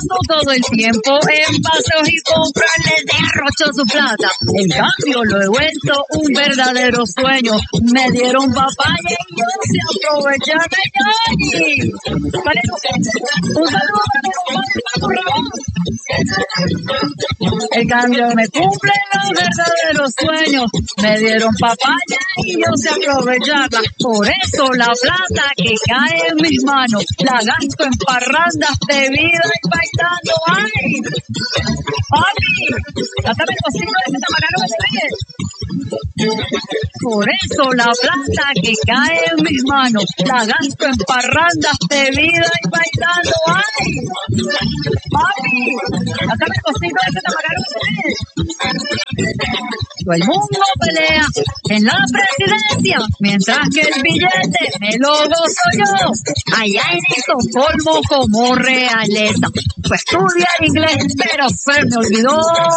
gastando todo el tiempo en paseos y compras, le derrocho su plata. En cambio, lo he vuelto un verdadero sueño. Me dieron papaya y yo se aproveché de Yoyi. Un saludo para el cambio me cumple los verdaderos sueños. Me dieron papaya y yo sé aprovecharla. Por eso la plata que cae en mis manos la gasto en parrandas, bebida y bailando. ¡Ay! ¡Papi! ¡Dátame el cosito de ese tamarano que te ríes! Por eso la plata que cae en mis manos la gasto en parrandas, bebida y bailando. ¡Ay! ¡Papi! ¡Dátame el cosito de ese tamarano que te ríes! Todo el mundo pelea en la presidencia, mientras que el billete me lo gozo yo. Allá en Estocolmo como realeza, pues estudiar inglés, pero se me olvidó.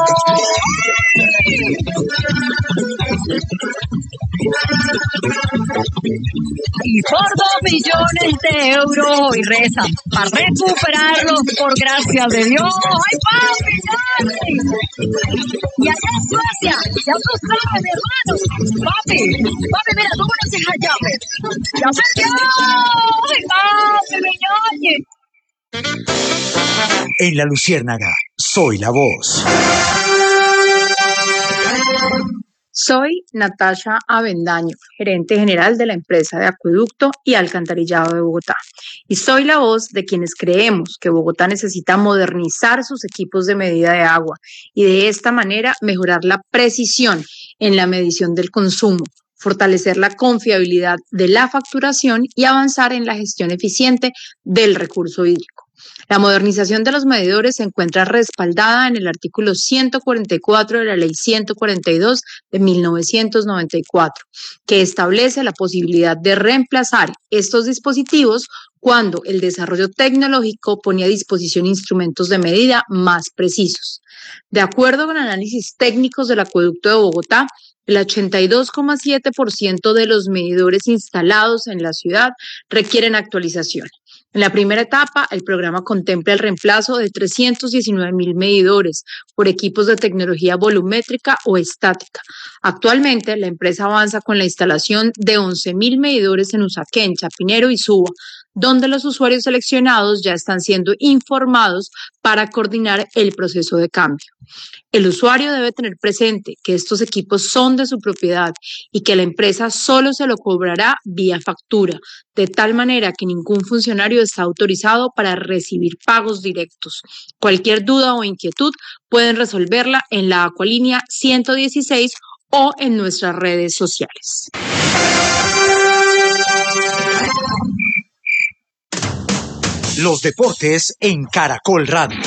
Y por 2 millones de euros hoy rezan para recuperarlos por gracia de Dios. ¡Ay, papi! ¡Ay! Y allá en Suecia, ya tú sabes, mi hermano. Papi, mira, tú conoces a Japet. ¡Japet, ¡ay, papi, mi ñoñi! En La Luciérnaga, soy la voz. Soy Natasha Avendaño, gerente general de la empresa de acueducto y alcantarillado de Bogotá. Y soy la voz de quienes creemos que Bogotá necesita modernizar sus equipos de medida de agua y de esta manera mejorar la precisión en la medición del consumo, fortalecer la confiabilidad de la facturación y avanzar en la gestión eficiente del recurso hídrico. La modernización de los medidores se encuentra respaldada en el artículo 144 de la Ley 142 de 1994, que establece la posibilidad de reemplazar estos dispositivos cuando el desarrollo tecnológico pone a disposición instrumentos de medida más precisos. De acuerdo con análisis técnicos del Acueducto de Bogotá, el 82,7% de los medidores instalados en la ciudad requieren actualización. En la primera etapa, el programa contempla el reemplazo de 319.000 medidores por equipos de tecnología volumétrica o estática. Actualmente, la empresa avanza con la instalación de 11.000 medidores en Usaquén, Chapinero y Suba, donde los usuarios seleccionados ya están siendo informados para coordinar el proceso de cambio. El usuario debe tener presente que estos equipos son de su propiedad y que la empresa solo se lo cobrará vía factura, de tal manera que ningún funcionario está autorizado para recibir pagos directos. Cualquier duda o inquietud pueden resolverla en la Acualínea 116 o en nuestras redes sociales. Los deportes en Caracol Radio.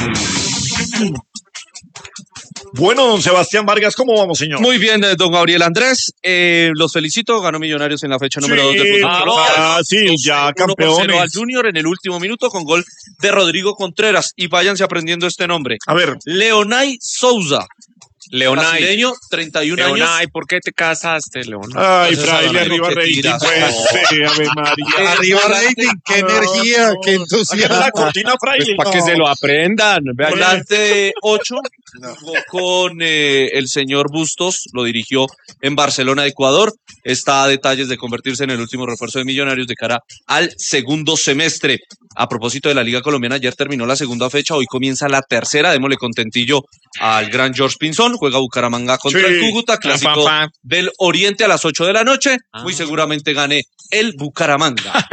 Bueno, don Sebastián Vargas, ¿cómo vamos, señor? Muy bien, don Gabriel Andrés. Los felicito, ganó Millonarios en la fecha número 2 de fútbol. Sí, ya campeones. Al Junior en el último minuto con gol de Rodrigo Contreras. Y váyanse aprendiendo este nombre. A ver. Leonay Souza. Leonay. Brasileño, 31 años. Leonay, ¿por qué te casaste, Leonay? Ay, fraile, arriba rating, pues, Ave María. Arriba rating, qué energía, qué entusiasmo. La cortina, fraile. Pues para que se lo aprendan. Volante 8, con el señor Bustos, lo dirigió en Barcelona, Ecuador. Está a detalles de convertirse en el último refuerzo de Millonarios de cara al segundo semestre. A propósito de la Liga Colombiana, ayer terminó la segunda fecha, hoy comienza la tercera. Démosle contentillo al gran George Pinzón. Juega Bucaramanga contra el Cúcuta, clásico del Oriente a las 8 de la noche. Muy seguramente gane el Bucaramanga.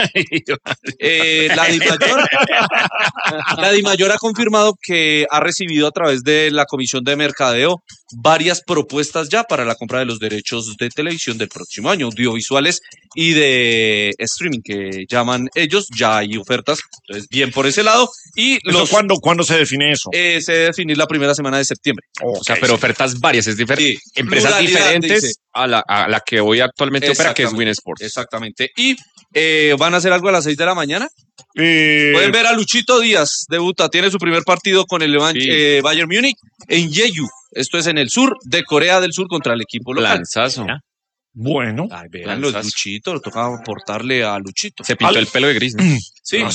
La DIMAYOR ha confirmado que ha recibido a través de la Comisión de Mercadeo varias propuestas ya para la compra de los derechos de televisión del próximo año, audiovisuales y de streaming que llaman ellos. Ya hay ofertas, entonces bien por ese lado. Y ¿Cuándo se define eso? Se debe definir la primera semana de septiembre. O sea, pero ofertas varias, es diferente. Sí, empresas diferentes a la que hoy actualmente opera, que es Win Sports. Exactamente. Y van a hacer algo a las 6 de la mañana. Pueden ver a Luchito Díaz, debuta, tiene su primer partido con el Bayern Múnich en Jeju. Esto es en el sur de Corea del Sur contra el equipo local. Lanzazo. Bueno. Ay, vean los Luchito, le tocaba aportarle a Luchito. Se pintó el pelo de gris, ¿no? Sí. ¿Ah, sí?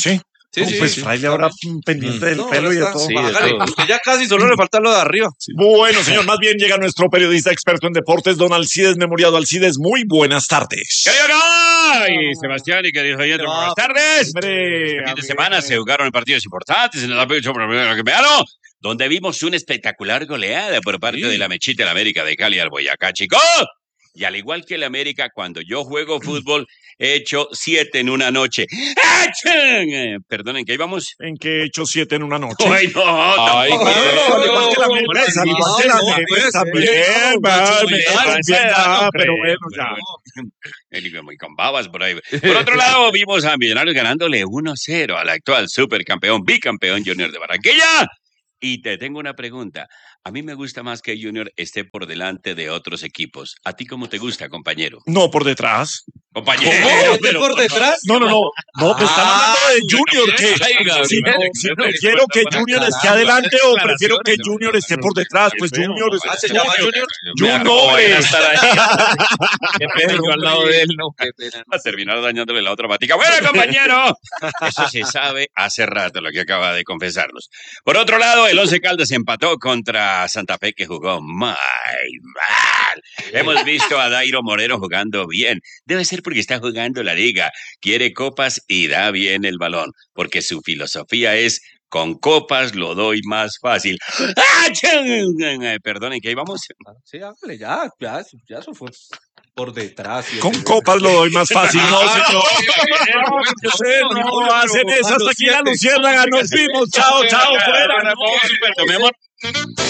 Sí, sí, pues sí. Fraile ahora pendiente del No, pelo y de está- todo. sí, de Hágale, todo. usted ya casi solo le falta lo de arriba. Bueno, señor, más bien llega nuestro periodista experto en deportes, don Alcides Memoriado. Alcides, muy buenas tardes. Y Sebastián y queridos oyentes, buenas tardes. Hombre, Este fin de semana se jugaron partidos importantes en el pecho campeonato, donde vimos una espectacular goleada por parte de la Mechita del América de Cali al Boyacá, chicos. Y al igual que el América, cuando yo juego fútbol, he hecho 7 en una noche. ¡Achán! Perdonen, ¿qué íbamos? ¿En qué he hecho 7 en una noche? Ay, no, Ay, tampoco. Igual que la mesa, igual que la mesa, también, pero bueno, ya. Muy con babas por ahí. Por otro lado, vimos a Millonarios ganándole 1-0 al actual supercampeón, bicampeón Junior de Barranquilla. Y te tengo una pregunta. A mí me gusta más que Junior esté por delante de otros equipos. ¿A ti cómo te gusta, compañero? No, por detrás. Compañero. ¿Cómo? ¿Por detrás? No, pues están hablando de Junior. Si prefiero que Junior esté adelante o prefiero que Junior esté por detrás. Pues Junior es... Ah, ¿se llama Junior? Junior es... Qué pena, yo al lado de él, no. Qué pena. A terminar dañándole la otra patica. Bueno, compañero. Eso se sabe hace rato lo que acaba de confesarnos. Por otro lado, el Once Caldas empató contra Santa Fe, que jugó muy mal. Hemos visto a Dairo Moreno jugando bien. Debe ser porque está jugando la liga. Quiere copas y da bien el balón. Porque su filosofía es: con copas lo doy más fácil. Perdonen, ¿qué íbamos? Sí, hágale, ya eso fue por detrás. Con copas lo doy más fácil. No, señor. No hacen eso. Hasta aquí la luciérnaga. Nos vimos. Chao, fuera. Mi amor.